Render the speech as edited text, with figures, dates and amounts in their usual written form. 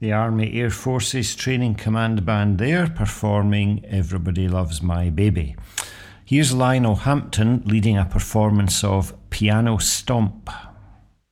the Army Air Forces Training Command Band there performing Everybody Loves My Baby. Here's Lionel Hampton leading a performance of Piano Stomp.